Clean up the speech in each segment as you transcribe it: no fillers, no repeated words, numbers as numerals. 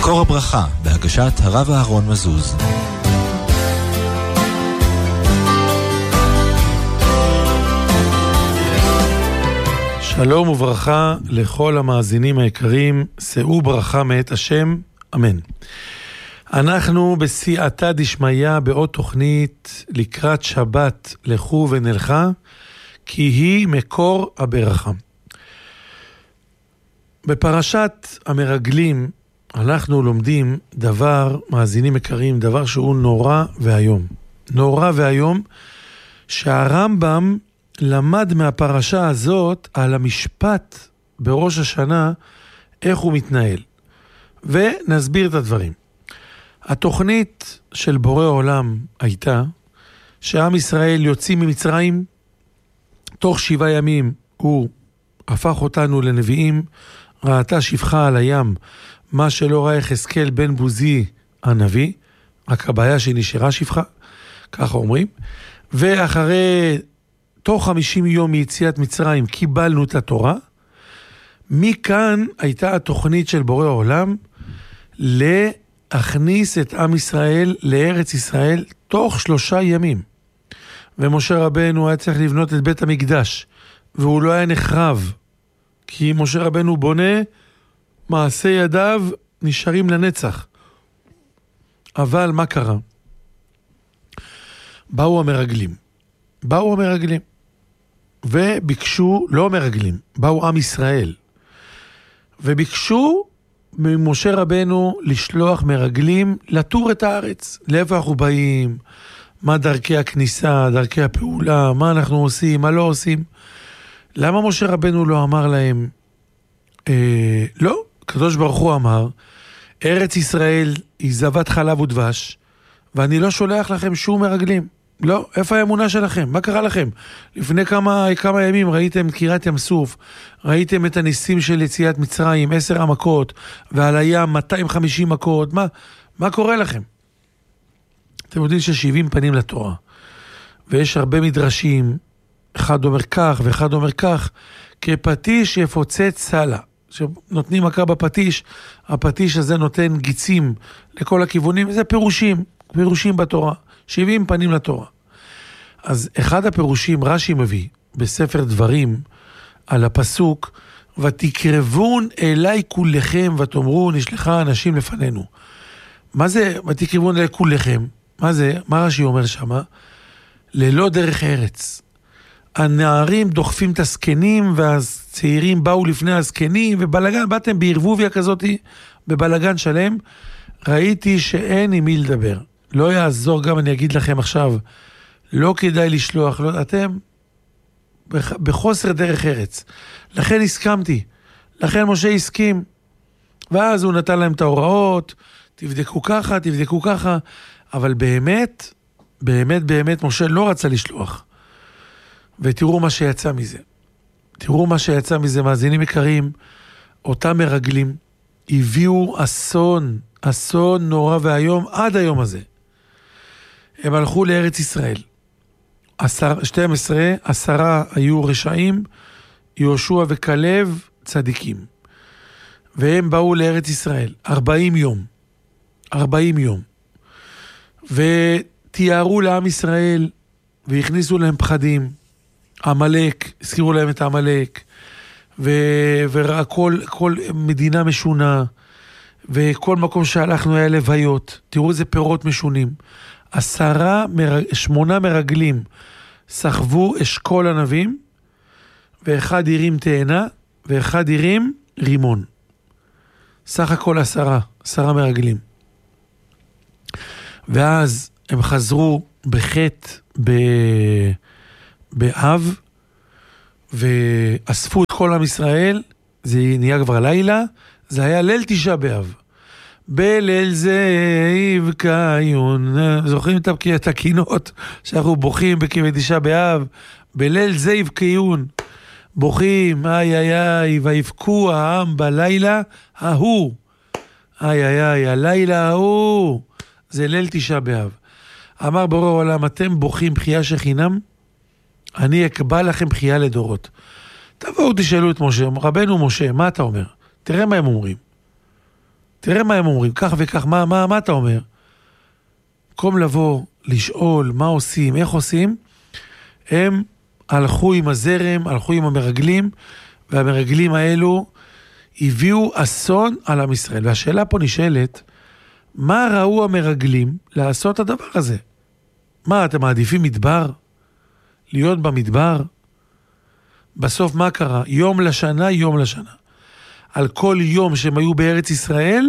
מקור הברכה, בהגשת הרב אהרון מזוז. שלום וברכה לכל המאזינים היקרים, שאו ברכה מאת השם, אמן. אנחנו בסייעתא דשמיא בעוד תוכנית לקראת שבת לכו ונלכה, כי היא מקור הברכה. בפרשת המרגלים אנחנו לומדים דבר, מאזינים יקרים, דבר שהוא נורא והיום. נורא והיום שהרמב"ם למד מהפרשה הזאת על המשפט בראש השנה, איך הוא מתנהל. ונסביר את הדברים. התוכנית של בורא עולם הייתה שעם ישראל יוצאים ממצרים, תוך 7 ימים הוא הפך אותנו לנביאים, ראתה שפחה על הים, מה שלא ראה יחזקאל בן בוזי הנביא, רק הבעיה שנשארה שפחה, ככה אומרים, ואחרי תוך 50 יום מיציאת מצרים קיבלנו את התורה, מכאן הייתה התוכנית של בורא העולם להכניס את עם ישראל לארץ ישראל תוך 3 ימים. ומשה רבנו היה צריך לבנות את בית המקדש, והוא לא היה נחרב, כי משה רבנו בונה, מעשה ידיו נשארים לנצח. אבל מה קרה? באו המרגלים, וביקשו, לא מרגלים, באו עם ישראל, וביקשו ממשה רבנו לשלוח מרגלים לטור את הארץ. לאיפה אנחנו באים, מה דרכי הכניסה, דרכי הפעולה, מה אנחנו עושים, מה לא עושים. למה משה רבנו לא אמר להם, לא, הקדוש ברוך הוא אמר, ארץ ישראל היא זבת חלב ודבש, ואני לא שולח לכם שום מרגלים. לא, איפה האמונה שלכם? מה קרה לכם? לפני כמה ימים ראיתם קריאת ים סוף, ראיתם את הניסים של יציאת מצרים, 10 המכות, ועל הים 250 מכות, מה קורה לכם? אתם יודעים ש70 פנים לתורה, ויש הרבה מדרשים, אחד אומר כך ואחד אומר כך, כפטיש יפוצץ סלע, שנותנים מכה בפטיש, הפטיש הזה נותן גיצים לכל הכיוונים, זה פירושים בתורה, 70 פנים לתורה. אז אחד הפירושים רש"י מביא בספר דברים על הפסוק, ותקרבון אליי כולכם ותאמרו נשלחה אנשים לפנינו. מה זה ותקרבון אליי כולכם? מה זה? מה רש"י אומר שמה? ללא דרך ארץ. הנערים דוחפים את הזקנים, והצעירים באו לפני הזקנים, ובלגן, באתם בערבוביה כזאת, בבלגן שלם, ראיתי שאין עם מי לדבר. לא יעזור, גם אני אגיד לכם עכשיו, לא כדאי לשלוח, לא, אתם בחוסר דרך ארץ. לכן הסכמתי, לכן משה הסכים, ואז הוא נתן להם את ההוראות, תבדקו ככה, אבל באמת משה לא רצה לשלוח. ותראו מה שיצא מזה, מאזינים יקרים, אותם מרגלים הביאו אסון נורא והיום, עד היום הזה. הם הלכו לארץ ישראל. 12, 10 היו רשעים, יהושע וכלב צדיקים. והם באו לארץ ישראל, 40 יום. ותיארו לעם ישראל, והכניסו להם פחדים. עמלק, הזכירו להם את העמלק, וכל מדינה משונה, וכל מקום שהלכנו היה לוויות. תראו איזה פירות משונים. 8 מרגלים סחבו אשכול ענבים, ואחד הרים תאנה, ואחד הרים רימון. סך הכל 10 מרגלים. ואז הם חזרו בחטא באב, ואספו את כל עם ישראל, זה נהיה כבר לילה, זה היה ליל 9 באב. בליל זה יבקיון, זוכרים את הקינות שאנחנו בוכים ב9 באב, בליל זה יבקיון, בוכים, איי, ויבכו העם בלילה ההוא, הלילה ההוא, זה ליל 9 באב. אמר בורא העולם, אתם בוכים בחייה שחינם, אני אקבע לכם בחייה לדורות. תבואו תשאלו את משה, רבנו משה, מה אתה אומר? תראה מה הם אומרים. תראה מה הם אומרים, כך וכך, מה אתה אומר? במקום לבוא, לשאול, מה עושים, איך עושים, הם הלכו עם הזרם, הלכו עם המרגלים, והמרגלים האלו הביאו אסון על עם ישראל. והשאלה פה נשאלת, מה ראו המרגלים לעשות את הדבר הזה? מה, אתם מעדיפים מדבר? להיות במדבר? בסוף מה קרה? יום לשנה, יום לשנה. על כל יום שהם היו בארץ ישראל,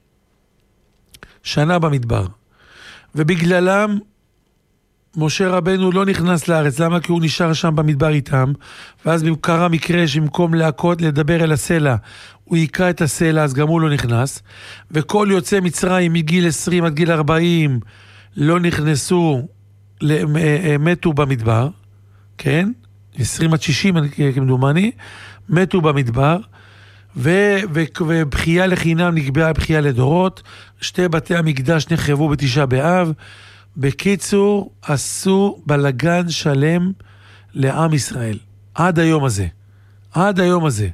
שנה במדבר. ובגללם משה רבנו לא נכנס לארץ. למה? כי הוא נשאר שם במדבר איתם, ואז קרה מקרה שבמקום להכות, לדבר אל הסלע, הוא יקרא את הסלע, אז גם הוא לא נכנס. וכל יוצא מצרים מגיל 20 עד גיל 40 לא נכנסו, מתו במדבר, כן? 20 עד 60 כמדומני, מתו במדבר, ובחייה לחינם נקבעה בחייה לדורות, שתי בתי המקדש נחרבו בתשעה באב. בקיצור, עשו בלגן שלם לעם ישראל, עד היום הזה, עד היום הזה.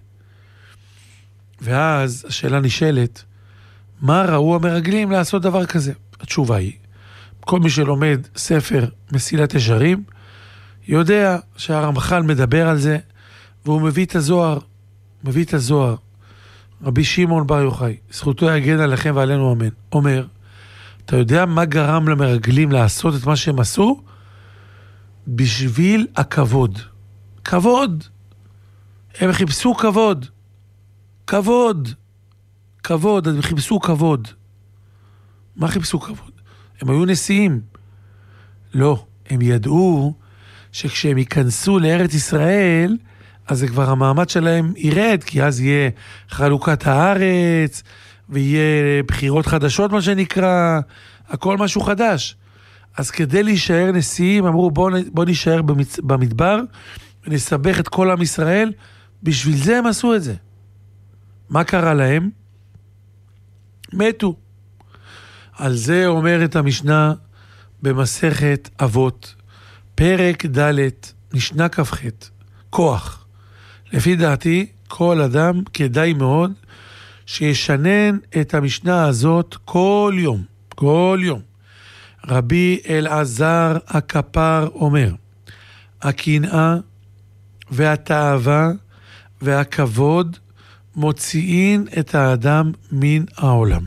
ואז השאלה נשאלת, מה ראו המרגלים לעשות דבר כזה? התשובה היא, כל מי שלומד ספר מסילת ישרים, יודע שהרמח"ל מדבר על זה, והוא מביא את הזוהר, רבי שמעון בר יוחאי, זכותו יגן עליכם ועלינו אמן, אומר, אתה יודע מה גרם למרגלים לעשות את מה שהם עשו? בשביל הכבוד. כבוד. הם חיפשו כבוד. כבוד, הם חיפשו כבוד. מה חיפשו כבוד? הם היו נשיאים. לא, הם ידעו שכשהם ייכנסו לארץ ישראל, אז זה כבר המעמד שלהם ירד, כי אז יהיה חלוקת הארץ, ויהיה בחירות חדשות, מה שנקרא, הכל משהו חדש. אז כדי להישאר נשיאים, אמרו בוא נשאר במדבר, ונסבך את כל עם ישראל, בשביל זה הם עשו את זה. מה קרה להם? מתו. על זה אומרת המשנה במסכת אבות, פרק ד' משנה כ"ח, כוח. לפי דעתי, כל אדם כדאי מאוד שישנן את המשנה הזאת כל יום, כל יום. רבי אלעזר הכפר אומר, הקנאה והתאווה והכבוד מוציאים את האדם מן העולם.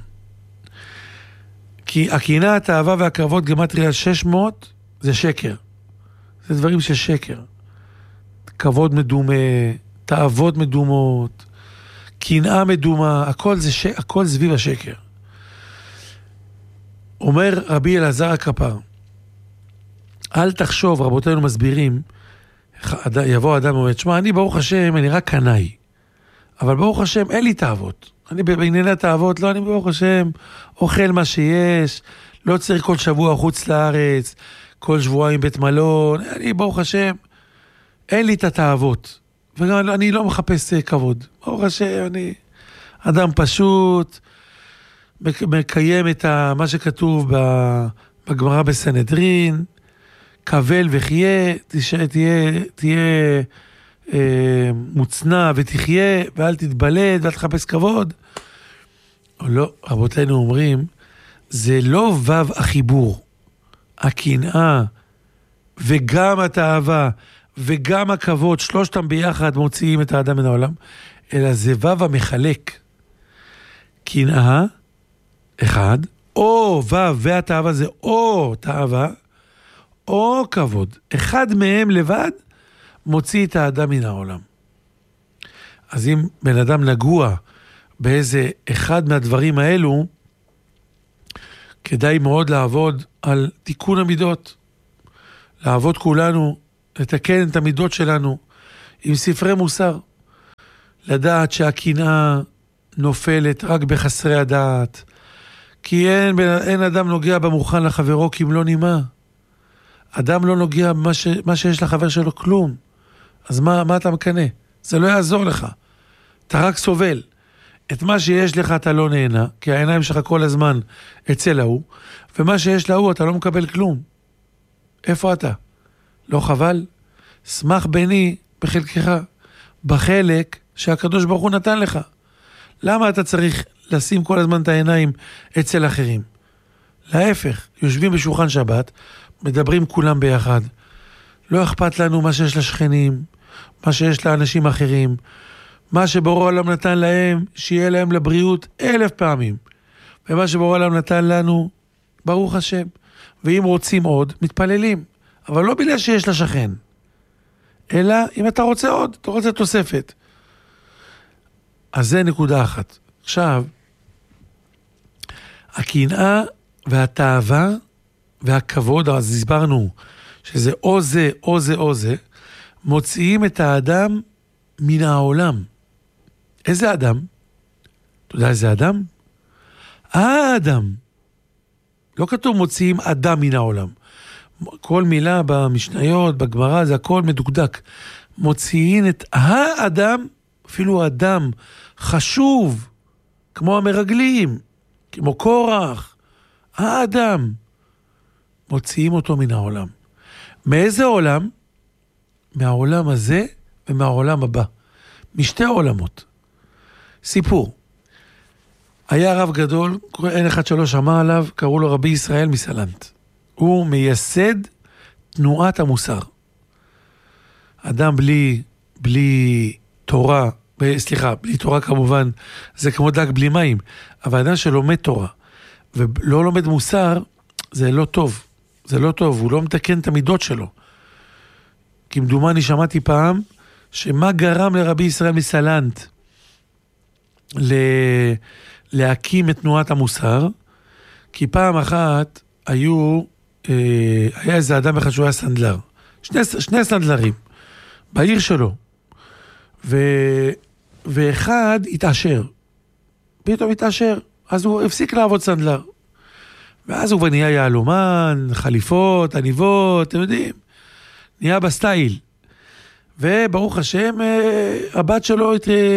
כי הקנאה, התאווה והכבוד, גמטריה 600, זה שקר. זה דברים של שקר. כבוד מדומה, תאוות מדומות, קנאה מדומה, הכל סביב השקר. אומר רבי אלעזר הכפר, אל תחשוב, רבותינו מסבירים, יבוא אדם ואומר, תשמע, אני ברוך השם, אני רק קנאי, אבל ברוך השם, אין לי תאוות. אני בענייני התאוות, לא, אני ברוך השם, אוכל מה שיש, לא צריך כל שבוע חוץ לארץ, כל שבועיים בית מלון, אני ברוך השם, אין לי את התאוות. וגם אני לא מחפש כבוד. ברוך השם, אני אדם פשוט, מקיים את מה שכתוב בגמרא בסנהדרין, קבל וחיה, תהיה מוצנע ותחיה, ואל תתבלד, ואל תחפש כבוד. או לא, רבותינו אומרים, זה לא וו החיבור, הקנאה, וגם התאווה, וגם הכבוד, שלושתם ביחד מוציאים את האדם מן העולם, אלא זה וו המחלק. קנאה, אחד, או וו והתאווה זה או תאווה, או כבוד. אחד מהם לבד מוציא את האדם מן העולם. אז אם בן אדם נגוע באיזה אחד מהדברים האלו, כדאי מאוד לעבוד על תיקון המידות. לעבוד כולנו, לתקן את המידות שלנו עם ספרי מוסר. לדעת שהקנאה נופלת רק בחסרי הדעת. כי אין אדם נוגע במוכן לחברו כי אם לא נימה. אדם לא נוגע מה שיש לחבר שלו כלום. אז מה אתה מקנה? זה לא יעזור לך. אתה רק סובל. את מה שיש לך אתה לא נהנה, כי העיניים שלך כל הזמן אצל ההוא, ומה שיש להוא אתה לא מקבל כלום. איפה אתה? לא חבל? שמח בני בחלקך, בחלק שהקדוש ברוך הוא נתן לך. למה אתה צריך לשים כל הזמן את העיניים אצל אחרים? להפך, יושבים בשולחן שבת, מדברים כולם ביחד. לא אכפת לנו מה שיש לשכנים, מה שיש לאנשים אחרים, מה שבורא העולם נתן להם, שיהיה להם לבריאות 1000 פעמים. ומה שבורא העולם נתן לנו, ברוך השם. ואם רוצים עוד, מתפללים. אבל לא בגלל שיש לשכן. אלא אם אתה רוצה עוד, אתה רוצה תוספת. אז זה נקודה אחת. עכשיו, הקנאה והתאווה והכבוד, אז הסברנו שזה או זה, או זה, או זה, מוציאים את האדם מן העולם. איזה אדם? אתה יודע איזה אדם? האדם. לא כתוב מוציאים אדם מן העולם. כל מילה במשניות, בגמרא, זה הכל מדוקדק. מוציאים את האדם, אפילו אדם חשוב, כמו המרגלים, כמו קורח, האדם, מוציאים אותו מן העולם. מאיזה עולם? מהעולם הזה ומהעולם הבא. משתי עולמות. סיפור. היה רב גדול, N13 שמע עליו, קראו לו רבי ישראל מסלנט. הוא מייסד תנועת המוסר. אדם בלי תורה, בלי תורה כמובן, זה כמו דג בלי מים, אבל אדם שלומד תורה, ולא לומד מוסר, זה לא טוב. זה לא טוב, הוא לא מתקן את המידות שלו. כמדומני שמעתי פעם, שמה גרם לרבי ישראל מסלנט להקים את תנועת המוסר, כי פעם אחת היה איזה אדם אחד שהוא היה סנדלר, שני סנדלרים, בעיר שלו, ואחד התעשר, פתאום התעשר, אז הוא הפסיק לעבוד סנדלר, ואז הוא כבר נהיה יעלומן, חליפות, עניבות, אתם יודעים, נהיה בסטייל, וברוך השם, הבת שלו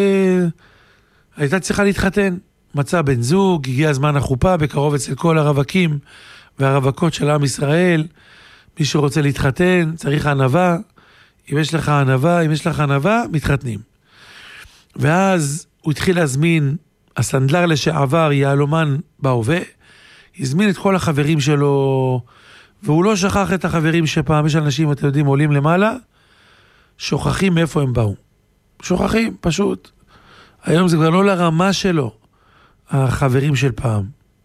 הייתה צריכה להתחתן, מצא בן זוג, הגיע הזמן החופה, בקרוב אצל כל הרווקים והרווקות של עם ישראל, מי שרוצה להתחתן, צריך ענווה, אם יש לך ענווה, מתחתנים. ואז הוא התחיל להזמין, הסנדלר לשעבר, יעלומן בהווה, הזמין את כל החברים שלו, והוא לא שכח את החברים שפעם, יש אנשים, אתם יודעים, עולים למעלה, שוכחים מאיפה הם באו. שוכחים, פשוט. היום זה כבר לא לרמה שלו, החברים של פעם.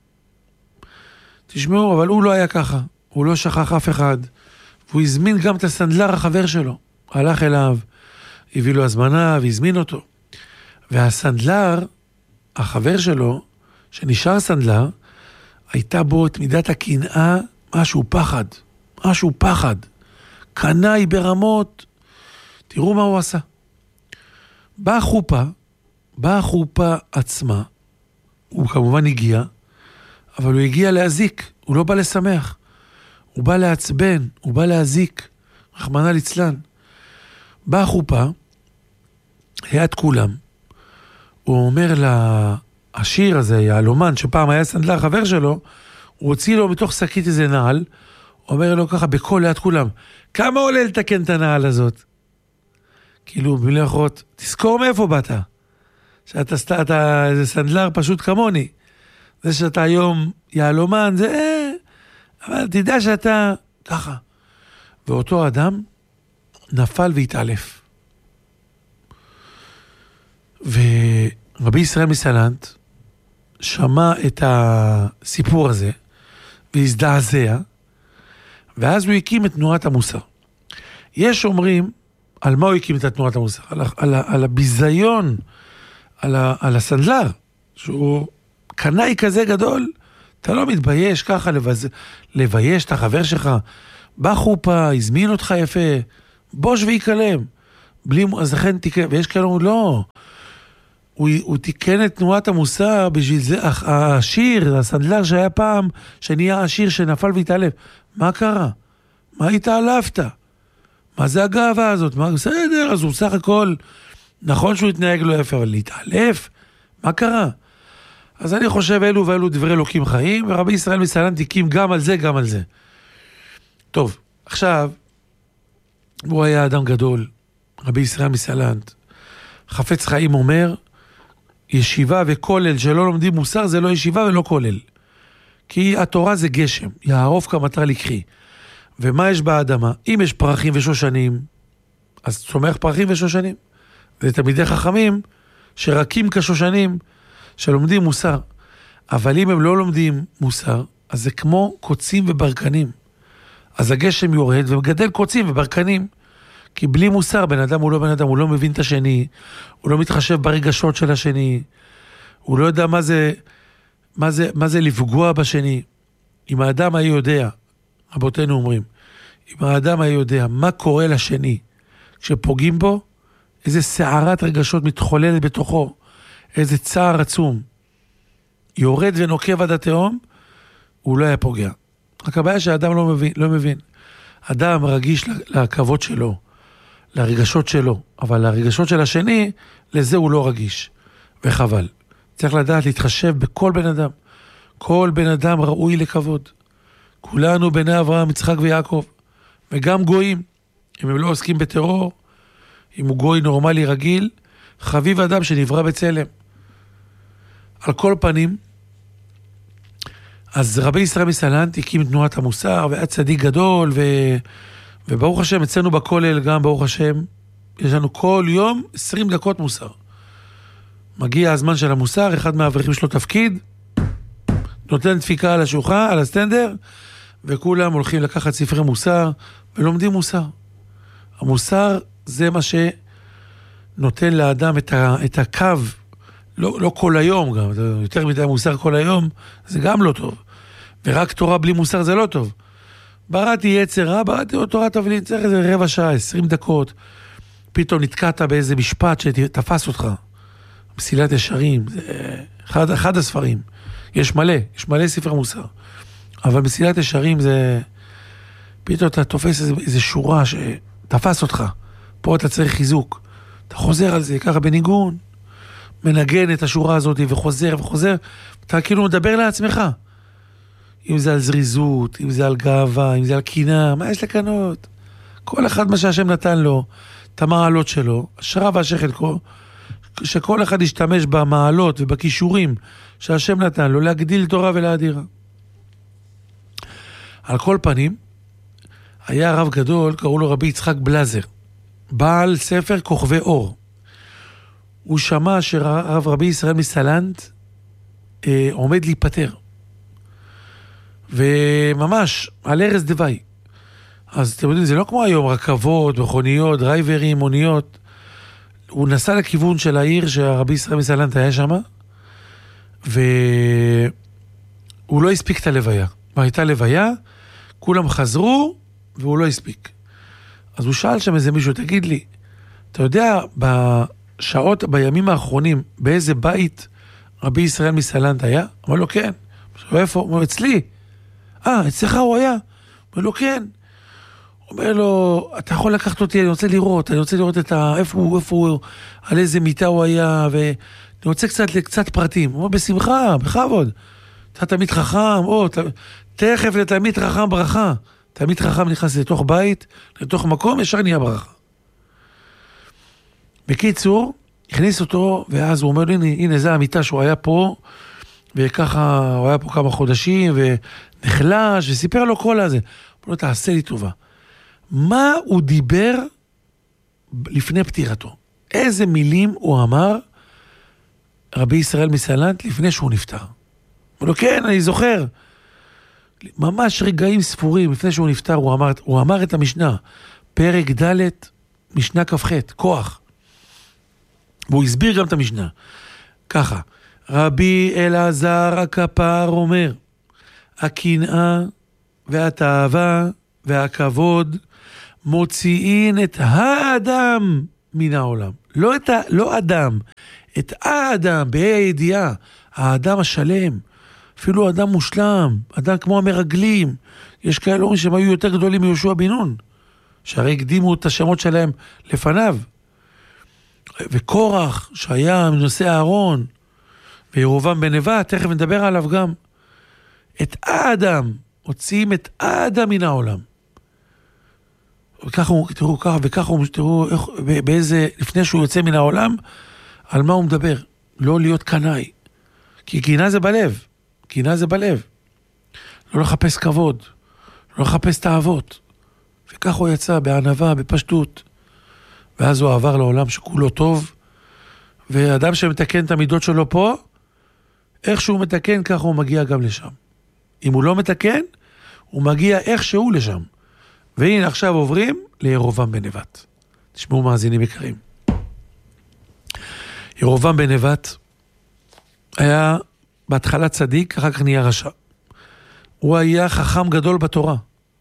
תשמעו, אבל הוא לא היה ככה. הוא לא שכח אף אחד. והוא הזמין גם את הסנדלר החבר שלו. הלך אליו, הביא לו הזמנה והזמין אותו. והסנדלר, החבר שלו, שנשאר סנדלר, הייתה בו את מידת הקנאה, משהו פחד. קנאי ברמות. תראו מה הוא עשה. באה החופה עצמה, הוא כמובן הגיע, אבל הוא הגיע להזיק, הוא לא בא לשמח, הוא בא לעצבן, הוא בא להזיק, רחמנא ליצלן. באה החופה, ליד כולם, הוא אומר לעשיר הזה, יעלומן, שפעם היה סנדלר חבר שלו, הוא הוציא לו מתוך שקית איזה נעל, אומר לו ככה בקול ליד כולם, כמה עולה לתקן את הנעל הזאת? כאילו, במילים אחרות, תזכור מאיפה באת. שאתה איזה סנדלר פשוט כמוני. זה שאתה היום יעלומן, זה אבל תדע שאתה ככה. ואותו אדם נפל והתעלף. ורבי ישראל מסלנט שמע את הסיפור הזה, והזדעזע, ואז הוא הקים את תנועת המוסר. יש אומרים, על מה הוא הקים את תנועת המוסר? על הביזיון, על הסנדלר, שהוא קנאי כזה גדול, אתה לא מתבייש ככה לבייש את החבר שלך, בחופה, הזמין אותך יפה, בוש ויקלם, אז לכן תיקן, ויש כאלה, לא, הוא תיקן את תנועת המוסר, בשביל זה, השיר, הסנדלר שהיה פעם, שנהיה השיר שנפל והתעלף, מה קרה? מה התעלפת? מה זה הגאווה הזאת? מה, בסדר, אז הוא סך הכל, נכון שהוא התנהג לו יפה, אבל להתעלף? מה קרה? אז אני חושב, אלו ואלו דברי אלוקים חיים, ורבי ישראל מסלנט הקים גם על זה, גם על זה. טוב, עכשיו, הוא היה אדם גדול, רבי ישראל מסלנט, חפץ חיים אומר, ישיבה וכולל שלא לומדים מוסר, זה לא ישיבה ולא כולל. כי התורה זה גשם, יערוף כמטר לקחי. ומה יש באדמה? אם יש פרחים ושושנים, אז צומח פרחים ושושנים. זה תלמידי חכמים שרקים כשושנים, שלומדים מוסר. אבל אם הם לא לומדים מוסר, אז זה כמו קוצים וברקנים. אז הגשם יורד ומגדל קוצים וברקנים. כי בלי מוסר, בן אדם הוא לא בן אדם, הוא לא מבין את השני, הוא לא מתחשב ברגשות של השני, הוא לא יודע מה זה לפגוע בשני. אם האדם היה יודע, רבותינו אומרים, אם האדם היה יודע מה קורה לשני, כשפוגעים בו, איזה סערת רגשות מתחוללת בתוכו, איזה צער עצום, יורד ונוקב עד התהום, הוא לא היה פוגע. רק הבעיה שהאדם לא מבין. אדם רגיש לכבוד שלו, לרגשות שלו, אבל לרגשות של השני, לזה הוא לא רגיש, וחבל. צריך לדעת להתחשב בכל בן אדם. כל בן אדם ראוי לכבוד. כולנו בני אברהם, יצחק ויעקב, וגם גויים, אם הם לא עוסקים בטרור, אם הוא גוי נורמלי רגיל, חביב אדם שנברא בצלם. על כל פנים, אז רבי ישראל מסלנט הקים תנועת המוסר, והיה צדיק גדול, וברוך השם, אצלנו בכולל גם ברוך השם, יש לנו כל יום 20 דקות מוסר. מגיע הזמן של המוסר, אחד מהאברכים שלו תפקיד, נותן דפיקה על השולחן, על הסטנדר, וכולם הולכים לקחת ספרי מוסר, ולומדים מוסר. המוסר זה מה שנותן לאדם את הקו, לא כל היום גם, יותר מדי מוסר כל היום, זה גם לא טוב. ורק תורה בלי מוסר זה לא טוב. בראתי יצר רע, בראתי תורה תבלין, צריך איזה רבע שעה, 20 דקות, פתאום נתקעת באיזה משפט שתפס אותך. מסילת ישרים, זה אחד הספרים. יש מלא ספרי מוסר. אבל מסילת ישרים זה, פתאום אתה תופס איזה שורה שתפס אותך. פה אתה צריך חיזוק. אתה חוזר על זה, ככה בניגון, מנגן את השורה הזאת וחוזר, אתה כאילו מדבר לעצמך. אם זה על זריזות, אם זה על גאווה, אם זה על קינה, מה יש לקנות? כל אחד מה שהשם נתן לו, את המעלות שלו, השרה והשחלקו, שכל אחד ישתמש במעלות ובכישורים שהשם נתן לו, להגדיל תורה ולהדירה. על כל פנים, היה רב גדול, קראו לו רבי יצחק בלזר, בעל ספר כוכבי אור. הוא שמע שרב רבי ישראל מסלנט עומד להיפטר. וממש, על ערש דווי. אז אתם יודעים, זה לא כמו היום, רכבות, מכוניות, דרייברים, מוניות. הוא נסע לכיוון של העיר שהרבי ישראל מסלנט היה שם, והוא לא הספיק את הלוויה. הייתה לוויה, כולם חזרו, והוא לא הספיק. אז הוא שאל שם איזה מישהו, תגיד לי, אתה יודע, בשעות, בימים האחרונים, באיזה בית רבי ישראל מסלנט היה? אמר לו, כן. איפה? הוא אומר, אצלי. אצלך הוא היה? אומר לו, כן. אומר לו, אתה יכול לקחת אותי, אני רוצה לראות איפה הוא, על איזה מיטה הוא היה, ואני רוצה קצת פרטים. הוא אומר, בשמחה, בכבוד. אתה תמיד חכם, תכף לתמיד חכם ברכה. תמיד חכם נכנס לתוך בית, לתוך מקום, ישר נהיה ברכה. בקיצור, הכניס אותו, ואז הוא אומר, הנה זה המיטה שהוא היה פה, וככה הוא היה פה כמה חודשים, ונחלש, וסיפר לו כל הזה. הוא אומר, תעשה לי טובה. מה הוא דיבר לפני פטירתו? איזה מילים הוא אמר רבי ישראל מסלנט לפני שהוא נפטר? הוא אומר, כן, אני זוכר. ממש רגעים ספורים לפני שהוא נפטר, הוא אמר את המשנה, פרק ד' משנה כ"ח, כוח. והוא הסביר גם את המשנה. ככה, רבי אלעזר הכפר אומר, הקנאה והתאווה והכבוד מוציאים את האדם מן העולם. לא אדם, את האדם, בה"א הידיעה, האדם השלם, אפילו אדם מושלם, אדם כמו המרגלים. יש כאלה אומרים שהם היו יותר גדולים מיהושע בן נון, שהרי הקדימו את השמות שלהם לפניו. וקורח, שהיה מנושא הארון, וירובעם בן נבט, תכף נדבר עליו גם. את האדם, מוציאים את האדם מן העולם. וככה תראו, תראו באיזה, לפני שהוא יוצא מן העולם, על מה הוא מדבר. לא להיות קנאי. כי קנאה זה בלב. קנאה זה בלב. לא לחפש כבוד. לא לחפש תאוות. וכך הוא יצא בענווה, בפשטות. ואז הוא עבר לעולם שכולו טוב. ואדם שמתקן את המידות שלו פה, איך שהוא מתקן, ככה הוא מגיע גם לשם. אם הוא לא מתקן, הוא מגיע איכשהו לשם. והנה עכשיו עוברים לירובעם בן נבט. תשמעו מאזינים יקרים. ירובעם בן נבט היה בהתחלה צדיק, אחר כך נהיה רשע. הוא היה חכם גדול בתורה.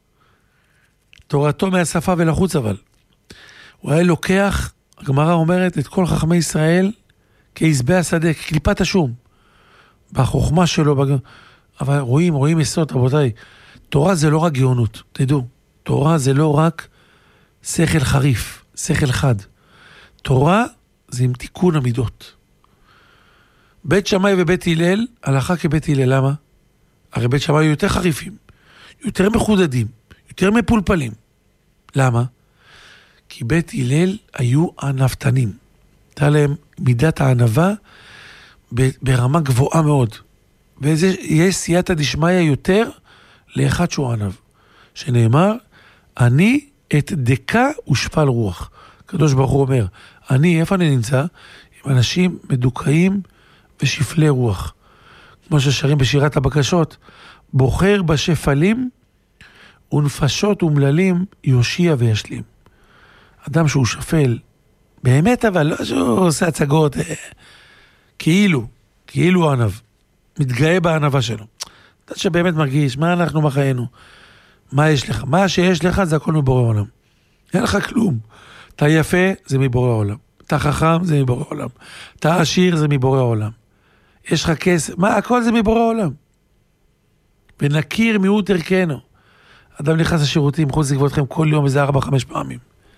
תורתו מהשפה ולחוץ אבל. הוא היה לוקח, הגמרא אומרת, את כל חכמי ישראל כעזבי השדה, כקליפת השום. בחוכמה שלו, אבל רואים יסוד, רבותיי. תורה זה לא רק גאונות, תדעו. תורה זה לא רק שכל חריף, שכל חד. תורה זה עם תיקון המידות. בית שמאי ובית הלל, הלכה כבית הלל, למה? הרי בית שמאי יותר חריפים, יותר מחודדים, יותר מפולפלים. למה? כי בית הלל היו ענוותנים. הייתה להם מידת הענווה ברמה גבוהה מאוד. ויש סייעתא דשמיא יותר לאחד שהוא ענב. שנאמר, אני את דקה ושפל רוח. הקדוש ברוך הוא אומר, איפה אני נמצא? עם אנשים מדוכאים ושפלי רוח. כמו ששרים בשירת הבקשות, בוחר בשפלים ונפשות ומללים יושיע וישלים. אדם שהוא שפל, באמת אבל לא שהוא עושה הצגות, כאילו ענב, מתגאה בענבה שלו. אתה שבאמת מרגיש, מה אנחנו מחיינו? מה יש לך? מה שיש לך זה הכל מבורא עולם. אין לך כלום. אתה יפה, זה מבורא עולם. אתה חכם, זה מבורא עולם. אתה עשיר, זה מבורא עולם. יש לך כסף, הכל זה מבורא עולם. ונכיר מיעוט ערכנו. אדם נכנס לשירותים, חוץ לגבותכם כל יום, איזה 4-5 פעמים.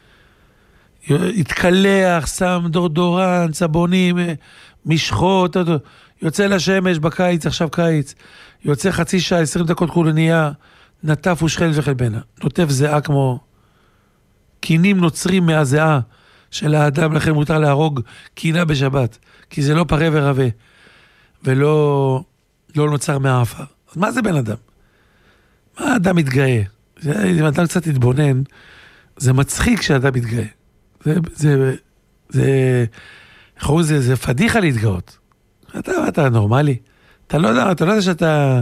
התקלח, שם דורדורן, צבונים, משחות, יוצא לשמש בקיץ, עכשיו קיץ, יוצא חצי שעה, 20 דקות קולניה, נטף ושחל וחלבנה. נוטף זהה כמו קינים נוצרים מהזהה של האדם, לכן מותר להרוג קינה בשבת, כי זה לא פרה ורבה, ולא נוצר מהאפר. אז מה זה בן אדם? מה האדם מתגאה? אם אדם קצת יתבונן, זה מצחיק שהאדם מתגאה. זה פדיחה להתגאות. אתה נורמלי. אתה לא יודע שאתה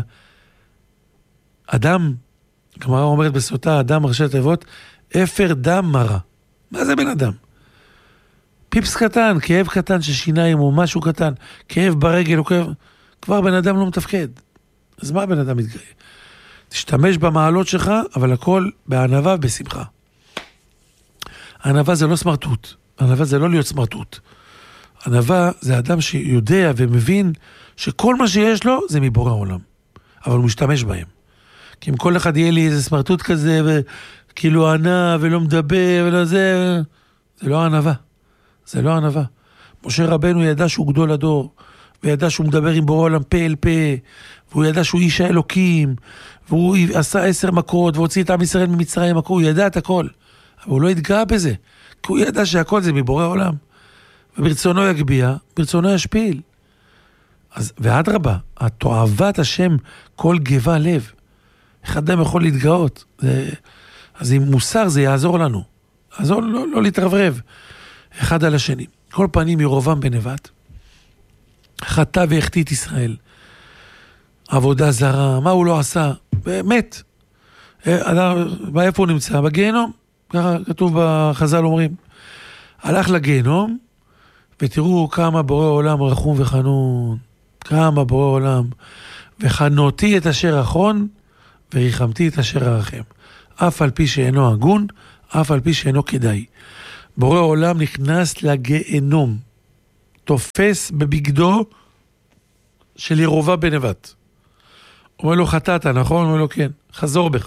אדם, הגמרא אומרת בסוטה, אדם ראשי תיבות, אפר דם מרה. מה זה בן אדם? פיפס קטן, כאב קטן של שיניים או משהו קטן, כאב ברגל או כאב, כבר בן אדם לא מתפקד. אז מה בן אדם מתגאה? תשתמש במעלות שלך, אבל הכל בענווה ובשמחה. ענווה זה לא סמרטוט. ענווה זה לא להיות סמרטוט. ענווה זה אדם שיודע ומבין שכל מה שיש לו זה מבורא העולם. אבל הוא משתמש בהם. כי אם כל אחד יהיה לי איזה סמרטוט כזה, וכאילו ענה ולא מדבר ולא זה לא ענווה. זה לא ענווה. משה רבנו ידע שהוא גדול הדור, וידע שהוא מדבר עם בורא עולם פה אל פה, והוא ידע שהוא איש האלוקים, והוא עשה 10 מכות, והוציא את עם ישראל ממצרים, הוא ידע את הכל. אבל הוא לא התגאה בזה, כי הוא ידע שהכל זה מבורא עולם. וברצונו יגביע, ברצונו ישפיל. ועד רבה, תועבת השם כל גבה לב. איך אדם יכול להתגאות? אז עם מוסר זה יעזור לנו. יעזור לא להתרברב אחד על השני. כל פנים ירובעם בן נבט, חטא והחטיא את ישראל. עבודה זרה, מה הוא לא עשה? באמת. איפה הוא נמצא? בגיהנום. ככה כתוב בחז"ל אומרים. הלך לגיהנום, ותראו כמה בורא עולם רחום וחנון. כמה בורא עולם. וחנותי את אשר אחרון, וריחמתי את אשר ארחם. אף על פי שאינו הגון, אף על פי שאינו כדאי. בורא עולם נכנס לגיהנום. תופס בבגדו של ירובעם בן נבט. אומר לו חטאת, נכון? אומר לו כן. חזור בך.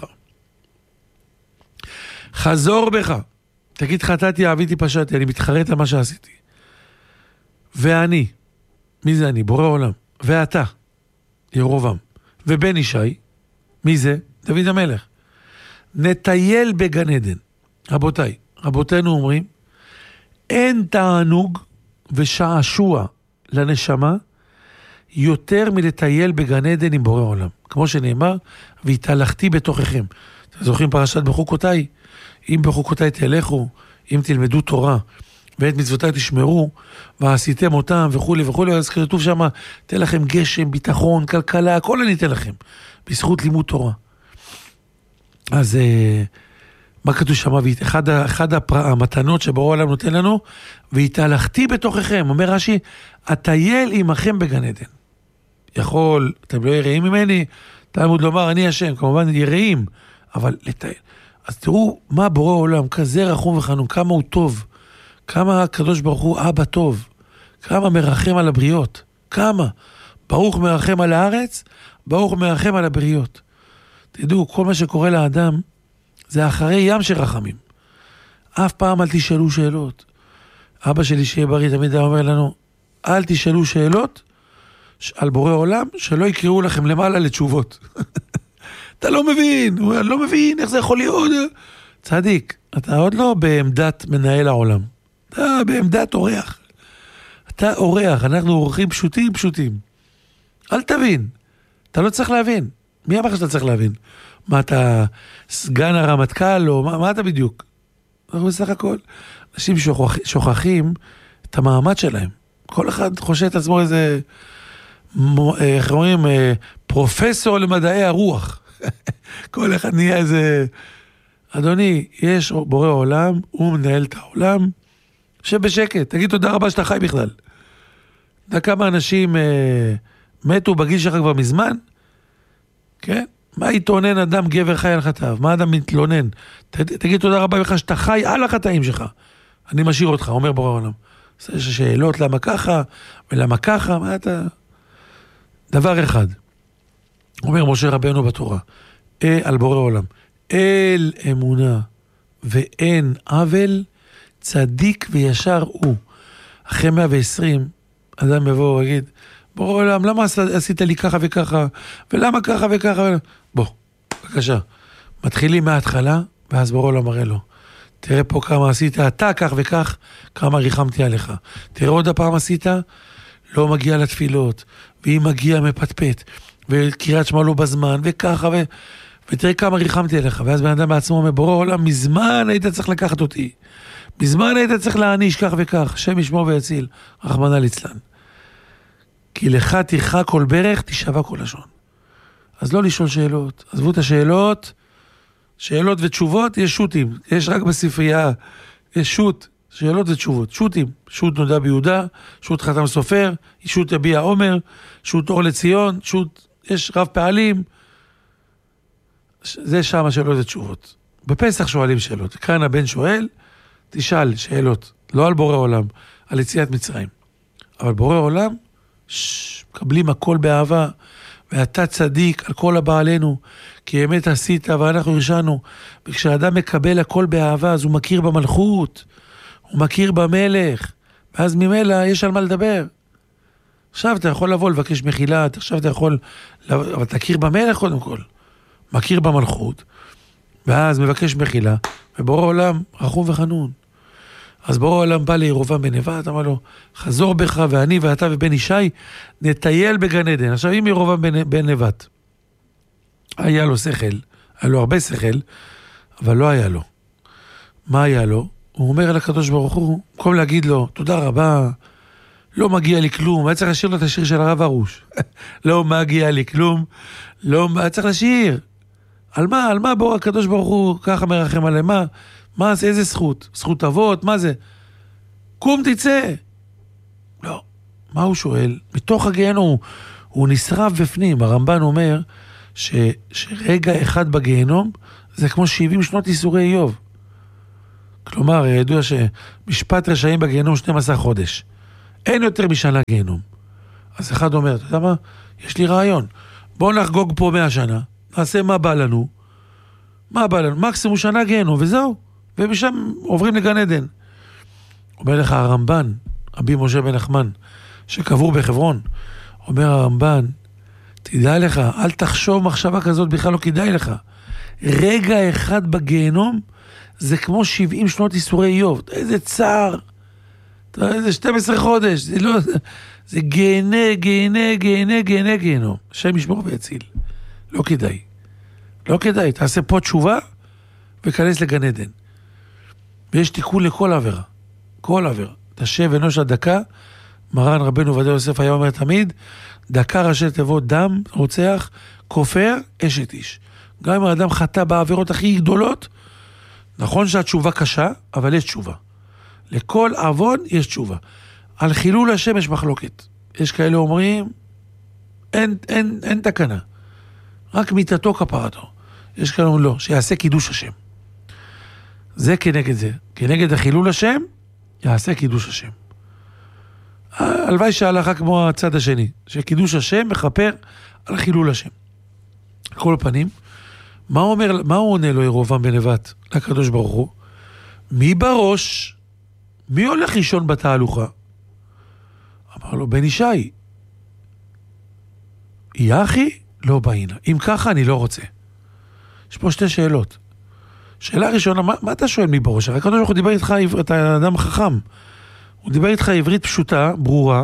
חזור בך. תגיד חטאתי, עוויתי, פשעתי, אני מתחרט על מה שעשיתי. ואני, מי זה אני? בורא עולם. ואתה, ירובעם. ובן ישי, מי זה? דוד המלך. נטייל בגן עדן. רבותינו אומרים, אין תענוג ושעשוע לנשמה יותר מלטייל בגן עדן עם בורא עולם. כמו שנאמר, והתהלכתי בתוככם. אתם זוכרים פרשת בחוקותיי? אם בחוקותיי תלכו, אם תלמדו תורה, ואת מצוותיי תשמרו, ועשיתם אותם וכו' וכו', אז כתוב שם, תן לכם גשם, ביטחון, כלכלה, הכל אני אתן לכם, בזכות לימוד תורה. אז מה כתוב שם? אחד המתנות שבורא עולם נותן לנו, והתהלכתי בתוככם, אומר רש"י, אטייל עמכם בגן עדן. יכול, אתם לא יראים ממני, תלמוד לומר, אני השם, כמובן יראים, אבל לטייל. אז תראו מה בורא עולם, כזה רחום וחנון, כמה הוא טוב, כמה הקדוש ברוך הוא אבא טוב, כמה מרחם על הבריות, כמה. ברוך מרחם על הארץ, ברוך מרחם על הבריות. תדעו, כל מה שקורה לאדם, זה אחרי ים של רחמים. אף פעם אל תשאלו שאלות. אבא שלי שיהיה בריא תמיד אומר לנו, אל תשאלו שאלות על בורא עולם, שלא יקראו לכם למעלה לתשובות. אתה לא מבין, אני לא מבין איך זה יכול להיות. צדיק, אתה עוד לא בעמדת מנהל העולם. אתה בעמדת אורח. אתה אורח, אנחנו אורחים פשוטים. אל תבין. אתה לא צריך להבין. מי אמר שאתה צריך להבין? מה אתה סגן הרמטכ"ל או מה אתה בדיוק? אנחנו בסך הכל אנשים שוכחים את המעמד שלהם. כל אחד חושב את עצמו איזה, איך אומרים, פרופסור למדעי הרוח. כל אחד נהיה איזה, אדוני, יש בורא עולם, הוא מנהל את העולם, שבשקט, תגיד תודה רבה שאתה חי בכלל. אתה כמה אנשים מתו בגיל שלך כבר מזמן? כן? מה יתעונן אדם גבר חי על חטאיו? מה אדם מתלונן? תגיד תודה רבה לך שאתה חי על החטאים שלך. אני משאיר אותך, אומר בורא עולם. יש שאלות למה ככה ולמה ככה, מה אתה... דבר אחד, אומר משה רבנו בתורה, על בורא עולם, אל אמונה ואין עוול, צדיק וישר הוא. אחרי 120, אדם יבוא ויגיד, בורא עולם, למה עשית לי ככה וככה, ולמה ככה וככה, בוא, בבקשה. מתחילים מההתחלה, ואז בורא עולם מראה לו, תראה פה כמה עשית, אתה כך וכך, כמה ריחמתי עליך. תראה עוד הפעם עשית, לא מגיע לתפילות, והיא מגיעה מפטפט, וקריאת שמע לא בזמן, וככה, ותראה כמה ריחמתי עליך. ואז בן אדם בעצמו אומר, בורא עולם, מזמן היית צריך לקחת אותי. מזמן היית צריך להעניש כך וכך, שם ישמור ויציל, רחמנא ליצלן. כי לך תרחק כל ברך, תשבע כל לשון. אז לא לשאול שאלות. עזבו את השאלות, שאלות ותשובות, יש שוטים. יש רק בספרייה, יש שוט, שאלות ותשובות. שוטים. שוט נודע ביהודה, שוט חתם סופר, שוט יביע עומר, שוט אור לציון, שוט, יש רב פעלים. זה שם השאלות ותשובות. בפסח שואלים שאלות. כאן הבן שואל, תשאל שאלות. לא על בורא עולם, על יציאת מצרים. אבל בורא עולם, מקבלים הכל באהבה, ואתה צדיק על כל הבעלינו, כי אמת עשית ואנחנו הרשענו. וכשאדם מקבל הכל באהבה, אז הוא מכיר במלכות, הוא מכיר במלך, ואז ממילא יש על מה לדבר. עכשיו אתה יכול לבוא לבקש מחילה, עכשיו אתה יכול, אבל תכיר במלך קודם כל, מכיר במלכות, ואז מבקש מחילה, ובורא עולם רחום וחנון. אז בורא העולם בא לירובעם בן נבט, אמר לו, חזור בך ואני ואתה ובן ישי, נטייל בגן עדן. עכשיו אם ירובעם בן נבט, היה לו שכל, היה לו הרבה שכל, אבל לא היה לו. מה היה לו? הוא אומר אל הקדוש ברוך הוא, במקום להגיד לו, תודה רבה, לא מגיע לי כלום, היה צריך לשיר לו את השיר של הרב הרוש. לא מגיע לי כלום, לא, היה צריך לשיר. על מה בורא הקדוש ברוך הוא ככה מרחם עליהם? מה זה, איזה זכות? זכות אבות, מה זה? קום תצא. לא. מה הוא שואל? מתוך הגיהנום הוא נשרף בפנים. הרמב"ן אומר שרגע אחד בגיהנום זה כמו 70 שנות ייסורי איוב. כלומר, ידוע שמשפט רשעים בגיהנום 12 חודש. אין יותר משנה גיהנום. אז אחד אומר, אתה יודע מה? יש לי רעיון. בואו נחגוג פה 100 שנה. נעשה מה בא לנו. מה בא לנו? מקסימום שנה גיהנום, וזהו. ומשם עוברים לגן עדן. אומר לך הרמב"ן, רבי משה בן נחמן, שקבור בחברון, אומר הרמב"ן, תדע לך, אל תחשוב מחשבה כזאת, בכלל לא כדאי לך. רגע אחד בגיהנום, זה כמו 70 שנות ייסורי איוב. איזה צער, איזה 12 חודש, זה גיהנום. השם ישמור ויציל. לא כדאי. לא כדאי. תעשה פה תשובה וכנס לגן עדן. ויש תיקון לכל עבירה. כל עבירה. תשב אנוש הדקה, מרן רבנו עובדיה יוסף היה אומר תמיד, דקה ראשי תיבות דם, רוצח, כופר, אשת איש. גם אם האדם חטא בעבירות הכי גדולות, נכון שהתשובה קשה, אבל יש תשובה. לכל עוון יש תשובה. על חילול השם יש מחלוקת. יש כאלה אומרים, אין תקנה. רק מיתתו כפרתו. יש כאלה אומרים לא, שיעשה קידוש השם. זה כנגד זה. כנגד החילול השם, יעשה קידוש השם. הלוואי שההלכה כמו הצד השני, שקידוש השם מחפר על חילול השם. כל הפנים, מה הוא עונה לו ירובעם בן נבט לקדוש ברוך הוא? מי בראש? מי הולך לישון בתהלוכה? אמר לו, בן ישי. יחי? לא באינה. אם ככה, אני לא רוצה. יש פה שתי שאלות. שאלה ראשונה, מה אתה שואל מי בראש? הקדוש ברוך הוא דיבר איתך, אתה אדם חכם. הוא דיבר איתך עברית פשוטה, ברורה.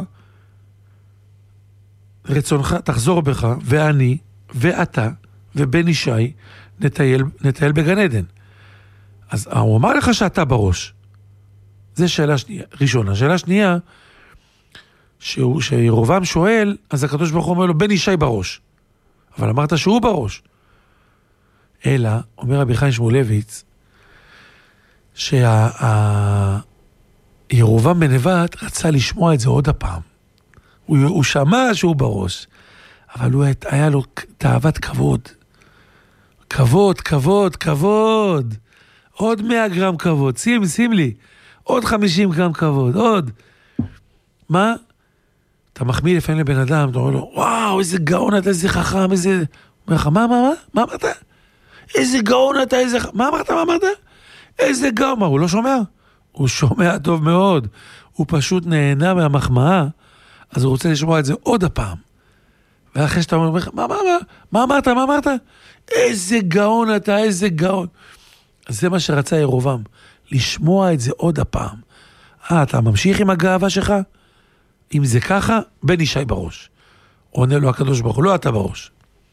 רצונך, תחזור בך, ואני, ואתה, ובן ישי, נטייל בגן עדן. אז הוא אמר לך שאתה בראש. זה שאלה שנייה, ראשונה. שאלה שנייה, שירובעם שואל, אז הקדוש ברוך הוא אומר לו, בן ישי בראש. אבל אמרת שהוא בראש. אלא, אומר רבי חיים שמואלביץ, ירובעם בן נבט רצה לשמוע את זה עוד הפעם. הוא שמע שהוא בראש, אבל היה לו תאוות כבוד. כבוד. עוד 100 גרם כבוד. שים לי. עוד 50 גרם כבוד. עוד. מה? אתה מחמיא לפעמים לבן אדם, אתה אומר לו, וואו, איזה גאון אתה, איזה חכם, איזה... אומר לך, מה אמרת? איזה גאון אתה, איזה... מה אמרת? איזה גאון. מה, הוא לא שומע? הוא שומע טוב מאוד. הוא פשוט נהנה מהמחמאה, אז הוא רוצה לשמוע את זה עוד הפעם. ואחרי שאתה אומר, מה אמרת? איזה גאון אתה, איזה גאון. אז זה מה שרצה ירובעם, לשמוע את זה עוד הפעם. אתה ממשיך עם הגאווה שלך? אם זה ככה, בן ישי בראש. עונה לו הקדוש ברוך הוא, לא אתה בראש.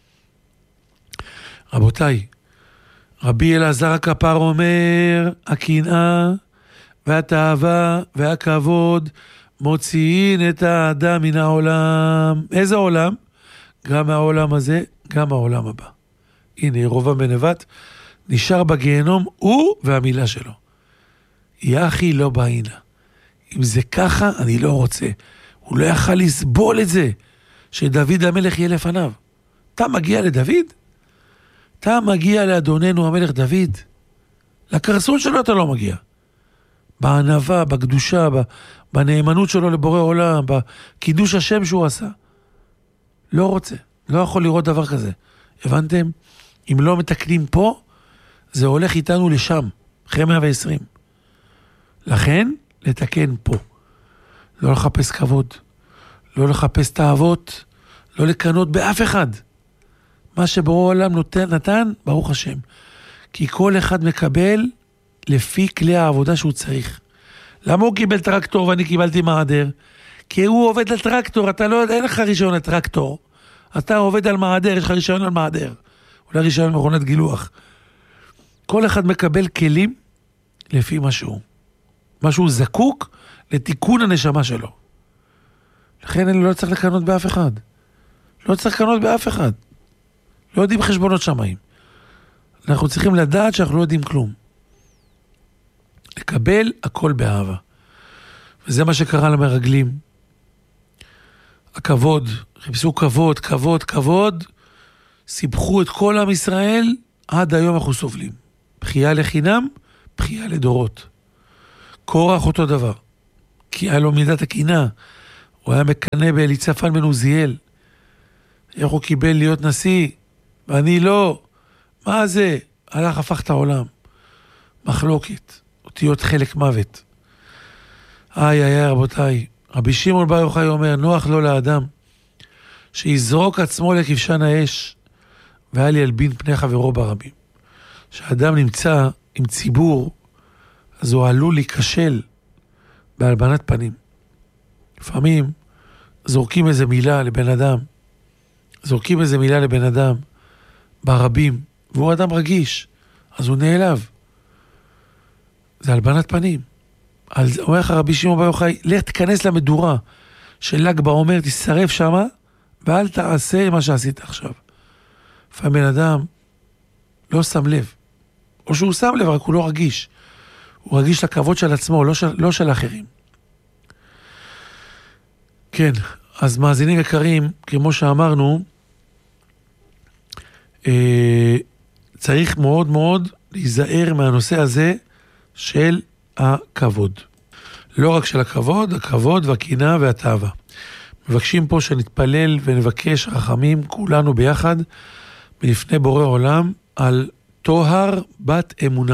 רבותיי, רבי אלעזר הכפר אומר, הקנאה והתאווה והכבוד מוציאים את האדם מן העולם. איזה עולם? גם מהעולם הזה, גם מהעולם הבא. הנה, ירובעם בן נבט נשאר בגיהנום, הוא והמילה שלו. יחי לא באינה. אם זה ככה, אני לא רוצה. הוא לא יכל לסבול את זה, שדוד המלך יהיה לפניו. אתה מגיע לדוד? אתה מגיע לאדוננו המלך דוד? לקרסון שלו אתה לא מגיע. בענווה, בקדושה, בנאמנות שלו לבורא עולם, בקידוש השם שהוא עשה. לא רוצה, לא יכול לראות דבר כזה. הבנתם? אם לא מתקנים פה, זה הולך איתנו לשם, אחרי 120. לכן, לתקן פה. לא לחפש כבוד, לא לחפש תאוות, לא לקנות באף אחד. מה שבורא עולם נתן, ברוך השם. כי כל אחד מקבל לפי כלי העבודה שהוא צריך. למה הוא קיבל טרקטור ואני קיבלתי מעדר? כי הוא עובד על טרקטור, אתה לא יודע, אין לך רישיון על טרקטור. אתה עובד על מעדר, יש לך רישיון על מעדר. אולי רישיון על מכונת גילוח. כל אחד מקבל כלים לפי משהו. משהו זקוק לתיקון הנשמה שלו. לכן אני לא צריך לקנות באף אחד. לא צריך לקנות באף אחד. לא יודעים חשבונות שמיים. אנחנו צריכים לדעת שאנחנו לא יודעים כלום. לקבל הכל באהבה. וזה מה שקרה למרגלים. הכבוד, חיפשו כבוד, סיפחו את כל עם ישראל, עד היום אנחנו סובלים. בחייה לחינם, בחייה לדורות. קורח אותו דבר. כי היה לו מידת הקנאה. הוא היה מקנא באליצפן בן עוזיאל. איך הוא קיבל להיות נשיא, ואני לא. מה זה? הלך הפך את העולם. מחלוקת. אותיות חלק מוות. איי, רבותיי. רבי שמעון בר יוחאי אומר, נוח לו לאדם, שיזרוק עצמו לכבשן האש, ואל ילבין פני חברו ברבים. כשאדם נמצא עם ציבור, אז הוא עלול להיכשל בהלבנת פנים. לפעמים זורקים איזה מילה לבן אדם, ברבים, והוא אדם רגיש, אז הוא נעלב. זה הלבנת פנים. אומר לך רבי שמעון בר יוחאי, לך תכנס למדורה של ל"ג בעומר, תשרף שמה, ואל תעשה מה שעשית עכשיו. לפעמים בן אדם לא שם לב, או שהוא שם לב, רק הוא לא רגיש. הוא רגיש לכבוד של עצמו, לא של אחרים. כן, אז מאזינים יקרים, כמו שאמרנו, צריך מאוד מאוד להיזהר מהנושא הזה של הכבוד. לא רק של הכבוד והקינה והתאווה. מבקשים פה שנתפלל ונבקש רחמים כולנו ביחד מלפני בורא עולם על טוהר בת אמונה.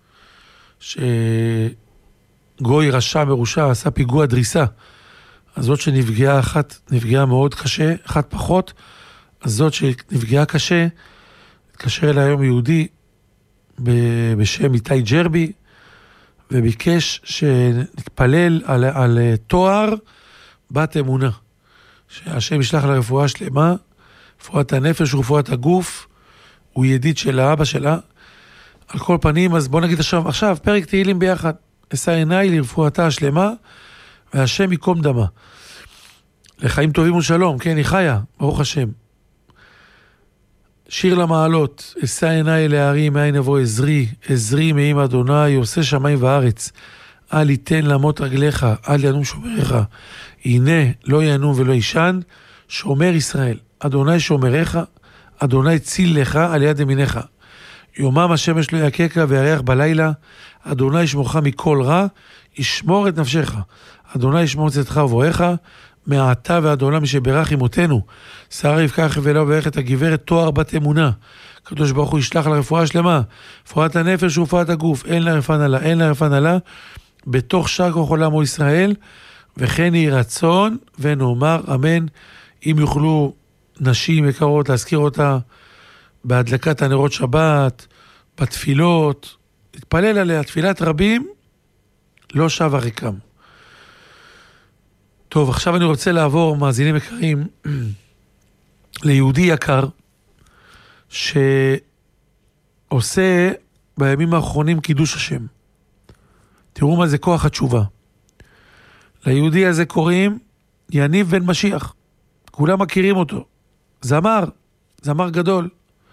שגוי רשע מרושע עשה פיגוע דריסה. אז זאת שנפגעה אחת, נפגעה מאוד קשה, אחת פחות. אז זאת שנפגעה קשה, התקשר אליי היום יהודי בשם איתי ג'רבי, וביקש שנתפלל על תואר בת אמונה. שהשם ישלח לרפואה שלמה, רפואת הנפש ורפואת הגוף, הוא ידיד של האבא שלה. על כל פנים, אז בוא נגיד עכשיו פרק תהילים ביחד. אשא עיניי לרפואתה השלמה, והשם יקום דמה. לחיים טובים ושלום, כן, היא חיה, ברוך השם. שיר למעלות, אשא עיניי להרים, מאין יבוא עזרי, עזרי מעם אדוני, עושה שמיים וארץ. אל יתן למות רגליך, אל ינום שומריך. הנה לא ינום ולא ישן, שומר ישראל. אדוני שומריך, אדוני ציל לך על יד ימיניך. יומם השמש לא יקקה וירח בלילה, אדוני ישמורך מכל רע, ישמור את נפשך. אדוני ישמור צאתך ובואך, מעתה ועד עולם משברך ימותנו. שרה רבקה חבלה וברך את הגברת תואר בת אמונה. הקדוש ברוך הוא ישלח לרפואה השלמה, רפואת הנפש ורפואת הגוף, אין לה רפא נלה, בתוך שאר כוח עולמו ישראל, וכן יהי רצון ונאמר אמן. אם יוכלו נשים יקרות להזכיר אותה בהדלקת הנרות שבת, בתפילות, להתפלל עליה, תפילת רבים, לא שווה ריקם. טוב, עכשיו אני רוצה לעבור, מאזינים יקרים, ליהודי יקר, שעושה בימים האחרונים קידוש השם. תראו מה זה כוח התשובה. ליהודי הזה קוראים יניב בן משיח. כולם מכירים אותו. זמר גדול.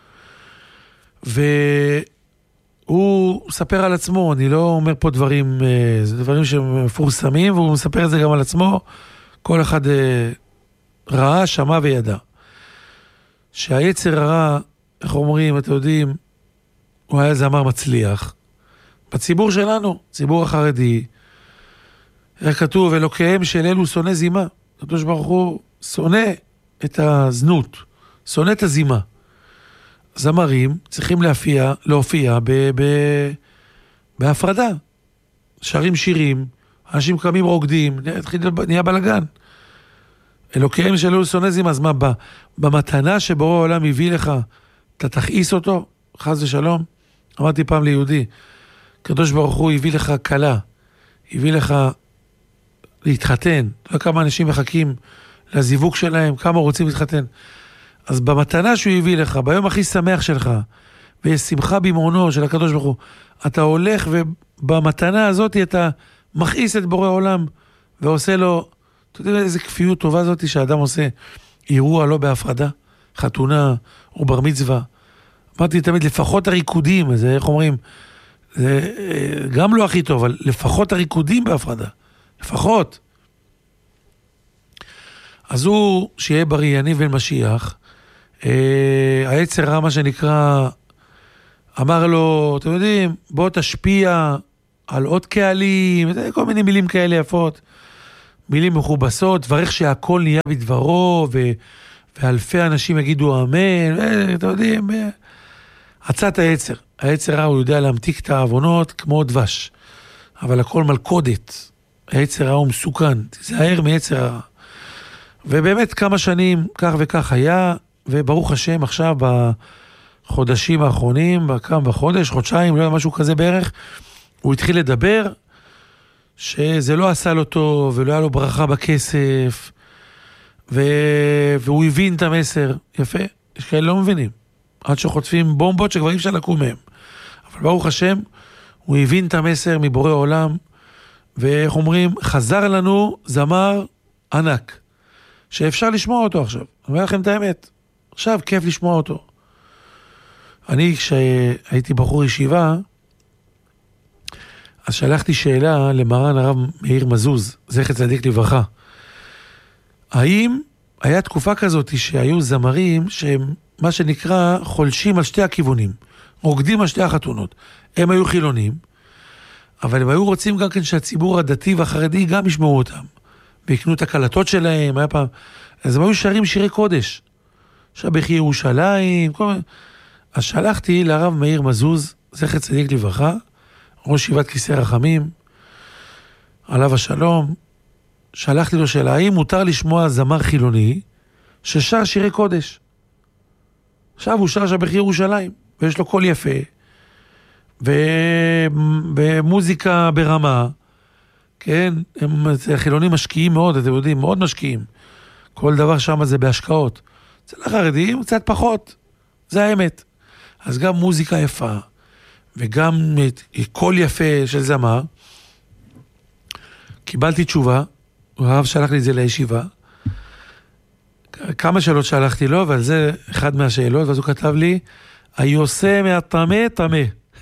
והוא מספר על עצמו, אני לא אומר פה דברים, זה דברים שמפורסמים, והוא מספר את זה גם על עצמו. כל אחד ראה, שמע וידע. שהיצר הרע, איך אומרים, אתם יודעים, הוא היה זמר מצליח. בציבור שלנו, ציבור החרדי, איך כתוב, אלוקיהם של אלו שונא זימה. הקדוש ברוך הוא שונא את הזנות, שונא את הזימה. זמרים צריכים להופיע בהפרדה. שרים שירים, אנשים קמים רוקדים, נהיה בלגן. אלוקיהם של אלו שונא זימה, אז מה, במתנה שבורא העולם הביא לך, אתה תכעיס אותו, חס ושלום. אמרתי פעם ליהודי, הקדוש ברוך הוא הביא לך קלה, הביא לך להתחתן, לא יודע כמה אנשים מחכים לזיווג שלהם, כמה רוצים להתחתן. אז במתנה שהוא הביא לך, ביום הכי שמח שלך, ויש שמחה במעונו של הקדוש ברוך הוא, אתה הולך ובמתנה הזאת אתה מכעיס את בורא העולם, ועושה לו, אתה יודע איזה כפיות טובה הזאת שהאדם עושה, אירוע לא בהפרדה, חתונה או בר מצווה. אמרתי תמיד, לפחות הריקודים, זה איך אומרים, זה גם לא הכי טוב, אבל לפחות הריקודים בהפרדה. לפחות. אז הוא, שיהיה בריא, יניב בן משיח, היצר רע, מה שנקרא, אמר לו, אתם יודעים, בוא תשפיע על עוד קהלים, כל מיני מילים כאלה יפות, מילים מכובסות, דברך שהכל נהיה בדברו, ואלפי אנשים יגידו אמן, אתם יודעים, עצת היצר. היצר רע הוא יודע להמתיק את העוונות כמו דבש, אבל הכל מלכודת. היצר רע הוא מסוכן, תזהר מיצר רע. ובאמת כמה שנים כך וכך היה, וברוך השם עכשיו בחודשים האחרונים, בחודש, חודשיים, לא יודע, משהו כזה בערך, הוא התחיל לדבר, שזה לא עשה לו טוב, ולא היה לו ברכה בכסף, והוא הבין את המסר, יפה, יש כאלה לא מבינים, עד שחוטפים בומבות שכבר אי אפשר לקום מהם, אבל ברוך השם, הוא הבין את המסר מבורא עולם, ואיך אומרים, חזר לנו זמר ענק, שאפשר לשמוע אותו עכשיו, אני אומר לכם את האמת, עכשיו כיף לשמוע אותו. אני כשהייתי בחור ישיבה, אז שלחתי שאלה למרן הרב מאיר מזוז, זכר צדיק לברכה. האם היה תקופה כזאת שהיו זמרים שהם מה שנקרא חולשים על שתי הכיוונים, רוקדים על שתי החתונות. הם היו חילונים, אבל הם היו רוצים גם כן שהציבור הדתי והחרדי גם ישמעו אותם, ויקנו את הקלטות שלהם, היה פעם, אז הם היו שרים שירי קודש, שבחי ירושלים, כל מיני. אז שלחתי לרב מאיר מזוז, זכר צדיק לברכה, ראש ישיבת כיסא רחמים, עליו השלום, שלחתי לו שאלה, האם מותר לשמוע זמר חילוני ששר שירי קודש? עכשיו הוא שר שבחי ירושלים, ויש לו קול יפה, ומוזיקה ברמה, כן, חילונים משקיעים מאוד, אתם יודעים, מאוד משקיעים. כל דבר שם זה בהשקעות. אצל החרדים קצת פחות, זה האמת. אז גם מוזיקה יפה, וגם קול יפה של זמר. קיבלתי תשובה, הרב שלח לי את זה לישיבה, כמה שאלות שלחתי לו, אבל זה אחד מהשאלות, ואז הוא כתב לי, היוסה מהטמא, טמא.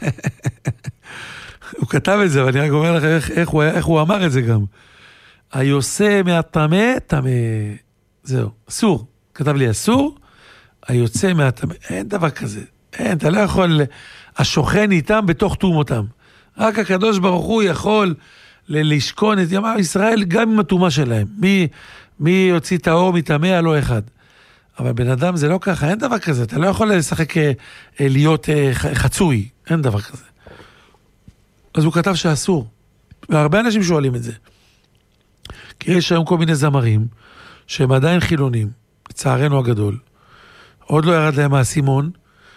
הוא כתב את זה, ואני רק אומר לכם איך הוא אמר את זה גם. היוסה מהטמא, טמא. זהו, אסור. כתב לי, אסור, היוצא מהטמא. אין דבר כזה. אין, אתה לא יכול, השוכן איתם בתוך תומותם. רק הקדוש ברוך הוא יכול לשכון את ימי ישראל גם עם התומה שלהם. מי יוציא את האור מטמא, לא אחד. אבל בן אדם זה לא ככה, אין דבר כזה. אתה לא יכול לשחק להיות חצוי. אין דבר כזה. אז הוא כתב שאסור. והרבה אנשים שואלים את זה. כי יש היום כל מיני זמרים שהם עדיין חילונים, לצערנו הגדול. עוד לא ירד להם האסימון,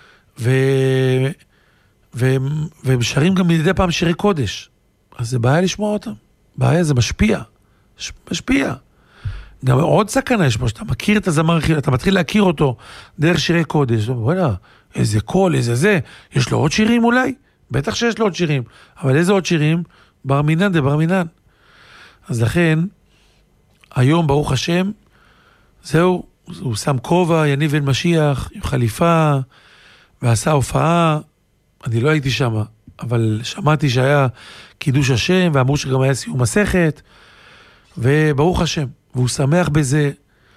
והם שרים גם מדי פעם שירי קודש. אז זה בעיה לשמוע אותם. בעיה, זה משפיע. משפיע. גם עוד סכנה יש פה, שאתה מכיר את הזמר, אתה מתחיל להכיר אותו דרך שירי קודש. וואלה, איזה קול, איזה זה. יש לו עוד שירים אולי? בטח שיש לו עוד שירים. אבל איזה עוד שירים? בר מינן דבר מינן. אז לכן, היום ברוך השם, זהו, הוא שם כובע, יניב בן משיח, עם חליפה, ועשה הופעה, אני לא הייתי שם, אבל שמעתי שהיה קידוש השם, ואמרו שגם היה סיום מסכת, וברוך השם, והוא שמח בזה,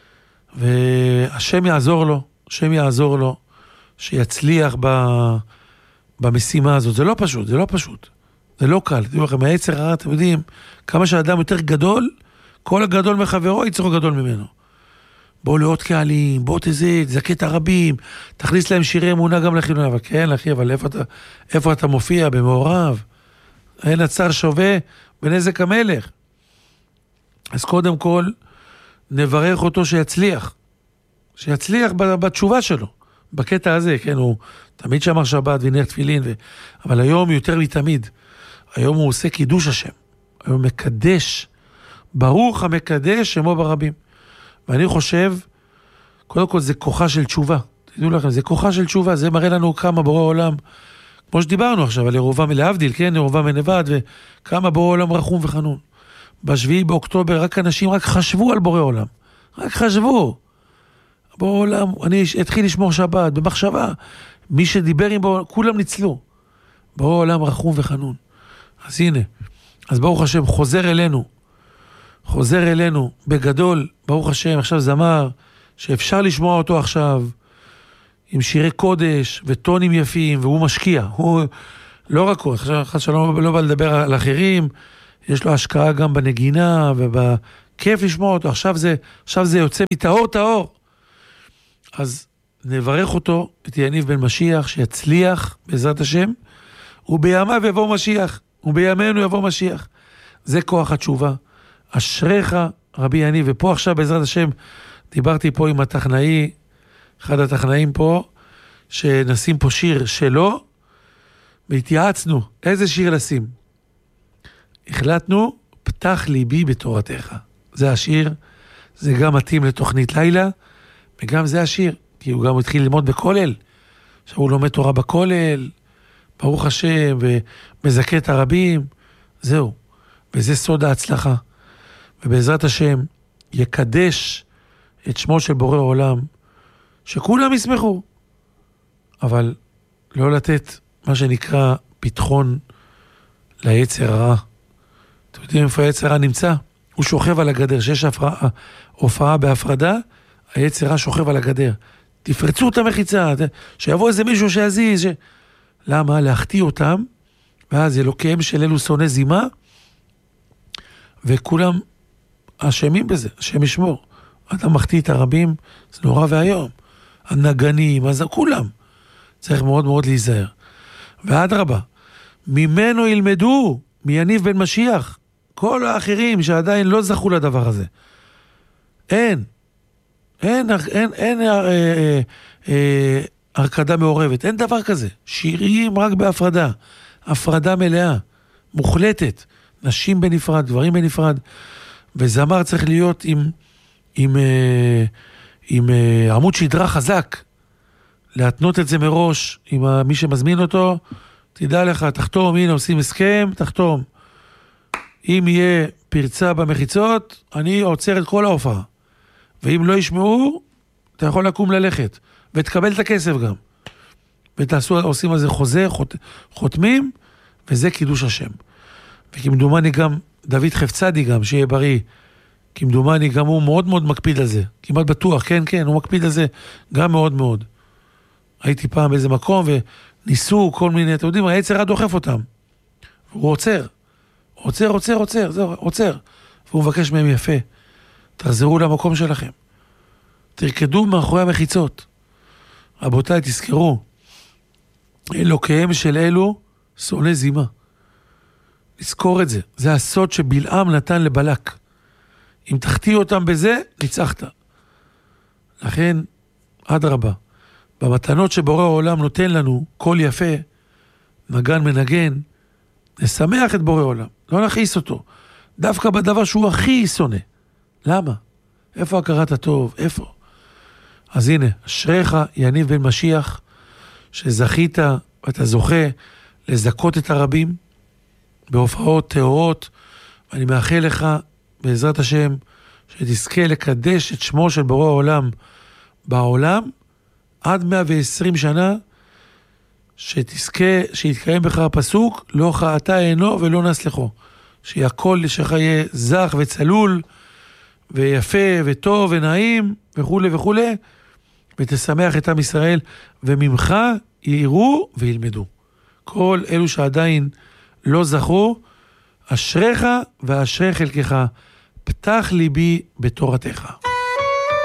והשם יעזור לו, השם יעזור לו, שיצליח במשימה הזאת. זה לא פשוט, זה לא פשוט, זה לא קל. תראו לכם, היצר הרע, אתם יודעים, כמה שהאדם יותר גדול, כל הגדול מחברו יצרו גדול ממנו. בואו לעוד קהלים, בואו תזכה את הרבים, תכניס להם שירי אמונה גם לחילון. אבל כן, אחי, אבל איפה אתה מופיע? במעורב. אין הצער שווה בנזק המלך. אז קודם כל, נברך אותו שיצליח. שיצליח בתשובה שלו. בקטע הזה, כן, הוא תמיד שמר שבת והניח תפילין, אבל היום יותר מתמיד. היום הוא עושה קידוש השם. היום מקדש, ברוך המקדש שמו ברבים. ואני חושב, קודם כל זה כוחה של תשובה. תדעו לכם, זה כוחה של תשובה, זה מראה לנו כמה בורא עולם, כמו שדיברנו עכשיו על ירובעם להבדיל, כן, ירובעם מנבד, וכמה בורא עולם רחום וחנון. ב7 באוקטובר רק אנשים רק חשבו על בורא עולם. רק חשבו. בורא עולם, אני התחיל לשמור שבת, במחשבה. מי שדיבר עם בורא, כולם ניצלו. בורא עולם רחום וחנון. אז הנה, אז ברוך השם חוזר אלינו בגדול, ברוך השם, עכשיו זמר, שאפשר לשמוע אותו עכשיו, עם שירי קודש וטונים יפים, והוא משקיע. הוא לא רק הוא, עכשיו שלא לא בא לדבר על אחרים, יש לו השקעה גם בנגינה, ובכיף לשמוע אותו. עכשיו זה יוצא מטהור. אז נברך אותו, את יניב בן משיח, שיצליח בעזרת השם, ובימיו יבוא משיח, ובימינו יבוא משיח. זה כוח התשובה. אשריך רבי יניב, ופה עכשיו בעזרת השם, דיברתי פה עם הטכנאי, אחד הטכנאים פה, שנשים פה שיר שלו, והתייעצנו, איזה שיר לשים? החלטנו, פתח ליבי בתורתך. זה השיר, זה גם מתאים לתוכנית לילה, וגם זה השיר, כי הוא גם התחיל ללמוד בכולל. עכשיו הוא לומד תורה בכולל, ברוך השם, ומזכה את הרבים, זהו. וזה סוד ההצלחה. ובעזרת השם, יקדש את שמו של בורא עולם, שכולם ישמחו, אבל לא לתת מה שנקרא פתחון ליצר הרע. אתם יודעים איפה היצר הרע נמצא? הוא שוכב על הגדר, שיש הופעה בהפרדה, היצר הרע שוכב על הגדר. תפרצו את המחיצה, שיבוא איזה מישהו שיזיז. למה? להחטיא אותם, ואז אלוקיהם של אלו שונא זימה, וכולם אשמים בזה, השם ישמור. אדם מחטיא את הרבים, זה נורא והיום. הנגנים, אז כולם. צריך מאוד מאוד להיזהר. ועד רבה, ממנו ילמדו, מיניב בן משיח, כל האחרים שעדיין לא זכו לדבר הזה. אין הרקדה מעורבת, אין דבר כזה. שירים רק בהפרדה, הפרדה מלאה, מוחלטת, נשים בנפרד, דברים בנפרד, וזמר צריך להיות עם עמוד שדרה חזק, להתנות את זה מראש, עם מי שמזמין אותו, תדע לך, תחתום, הנה עושים הסכם, תחתום. אם יהיה פרצה במחיצות, אני עוצר את כל ההופעה. ואם לא ישמעו, אתה יכול לקום ללכת, ותקבל את הכסף גם. עושים על זה חוזה, חותמים, וזה קידוש השם. וכמדומני גם, דוד חפצדי גם, שיהיה בריא, כמדומני גם הוא מאוד מאוד מקפיד על זה. כמעט בטוח, כן, הוא מקפיד על זה גם מאוד מאוד. הייתי פעם באיזה מקום, וניסו כל מיני, אתם יודעים, היצר דוחף אותם. הוא עוצר. והוא מבקש מהם יפה. תחזרו למקום שלכם. תרקדו מאחורי המחיצות. רבותיי, תזכרו, אלוקיהם של אלו שונא זימה. לזכור את זה. זה הסוד שבלעם נתן לבלק. אם תחטיא אותם בזה, ניצחת. לכן, עד רבה. במתנות שבורא העולם נותן לנו, קול יפה, נגן מנגן, נשמח את בורא עולם. לא נכעיס אותו. דווקא בדבר שהוא הכי שונא. למה? איפה הכרת הטוב? איפה? אז הנה, אשריך יניב בן משיח, שזכית ואתה זוכה לזכות את הרבים בהופעות טהורות, ואני מאחל לך בעזרת השם שתזכה לקדש את שמו של בורא העולם בעולם עד 120 שנה, שתזכה, שיתקיים בך הפסוק, לא חעתה אינו ולא נסלחו. שהכל שלך יהיה זך וצלול ויפה וטוב ונעים וכו' וכו', ותשמח את עם ישראל, וממך יראו וילמדו. כל אלו שעדיין לא זכו, אשריך ואשרי חלקך, פתח ליבי בתורתך.